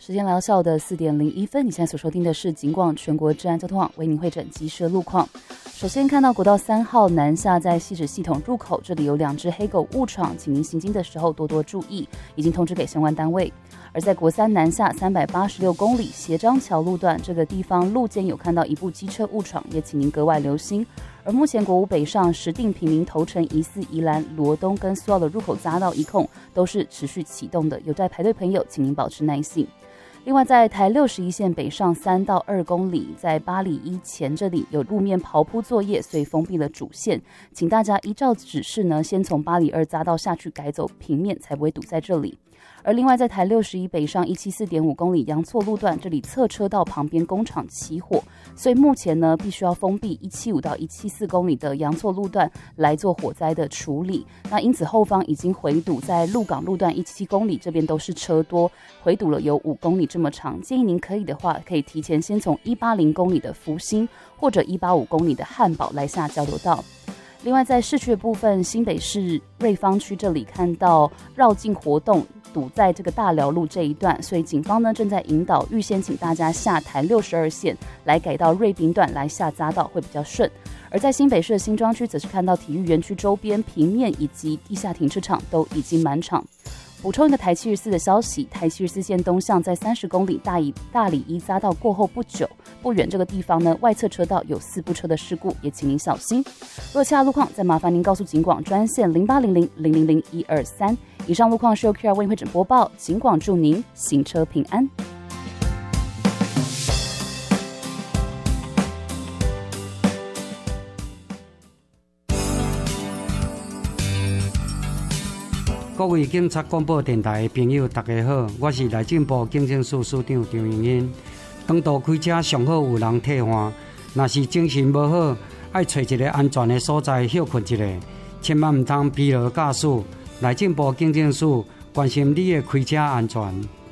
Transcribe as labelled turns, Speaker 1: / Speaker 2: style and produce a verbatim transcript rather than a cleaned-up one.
Speaker 1: 时间来到下午的四点零一分，你现在所收听的是警广全国治安交通网为您会诊及时的路况。首先看到国道三号南下在汐止系统入口，这里有两只黑狗误闯，请您行经的时候多多注意，已经通知给相关单位。而在国三南下三百八十六公里斜张桥路段这个地方，路肩有看到一部机车误闯，也请您格外留心。而目前国五北上石碇平林头城疑似宜兰罗东跟苏澳的入口匝道一控都是持续启动的，有在排队朋友请您保持耐性。另外在台六十一线北上三到二公里，在八里一前这里有路面刨铺作业，所以封闭了主线，请大家依照指示呢，先从八里二匝道下去改走平面，才不会堵在这里。而另外在台六十一北上一七四点五公里阳错路段，这里侧车道旁边工厂起火，所以目前呢必须要封闭一七五到一七四公里的阳错路段来做火灾的处理。那因此后方已经回堵在鹿港路段一七七公里，这边都是车多，回堵了有五公里这么长。建议您可以的话，可以提前先从一八零公里的福兴或者一八五公里的汉堡来下交流道。另外在市区的部分，新北市瑞芳区这里看到绕境活动堵在这个大寮路这一段，所以警方呢正在引导，预先请大家下台六十二线来改到瑞滨段来下匝道会比较顺。而在新北市的新庄区则是看到体育园区周边平面以及地下停车场都已经满场。补充一个台七十四的消息，台七十四线东向在三十公里大里大里一匝道过后不久不远这个地方呢，外侧车道有四部车的事故，也请您小心。若其他路况，再麻烦您告诉警广专线零八零零零零零一二三。以上路况是由 Q R 为您会诊播报，警广祝您行车平安。
Speaker 2: 各位警察广播电台的朋友，大家好，我是内政部警政署署长张永英。长途开车上好有人替换，若是精神无好，爱找一个安全的所在休困一下，千万唔通疲劳驾驶。内政部警政署关心你的开车安全。